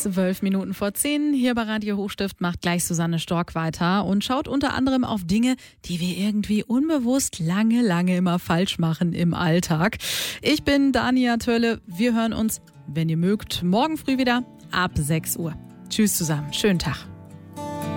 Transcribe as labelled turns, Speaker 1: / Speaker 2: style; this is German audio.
Speaker 1: 12 Minuten vor 10 hier bei Radio Hochstift macht gleich Susanne Stork weiter und schaut unter anderem auf Dinge, die wir irgendwie unbewusst lange immer falsch machen im Alltag. Ich bin Dania Tölle. Wir hören uns, wenn ihr mögt, morgen früh wieder ab 6 Uhr. Tschüss zusammen. Schönen Tag.